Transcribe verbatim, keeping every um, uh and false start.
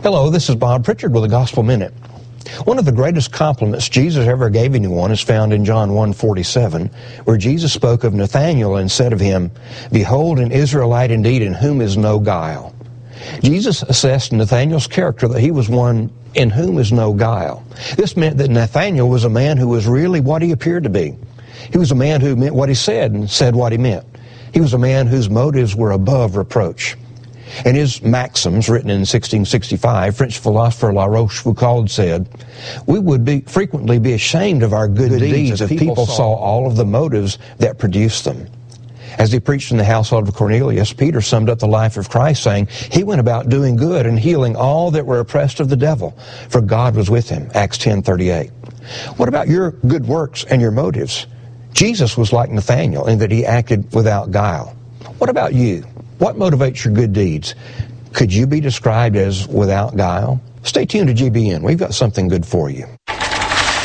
Hello, this is Bob Pritchard with the Gospel Minute. One of the greatest compliments Jesus ever gave anyone is found in John one forty-seven, where Jesus spoke of Nathanael and said of him, "Behold, an Israelite indeed, in whom is no guile." Jesus assessed Nathanael's character that he was one in whom is no guile. This meant that Nathanael was a man who was really what he appeared to be. He was a man who meant what he said and said what he meant. He was a man whose motives were above reproach. In his Maxims, written in sixteen sixty-five, French philosopher La Rochefoucauld said, "We would be, frequently be ashamed of our good, good deeds if people, people saw all of the motives that produced them." As he preached in the household of Cornelius, Peter summed up the life of Christ, saying, "He went about doing good and healing all that were oppressed of the devil, for God was with him." Acts ten thirty-eight. What about your good works and your motives? Jesus was like Nathanael in that he acted without guile. What about you? What motivates your good deeds? Could you be described as without guile? Stay tuned to G B N. We've got something good for you.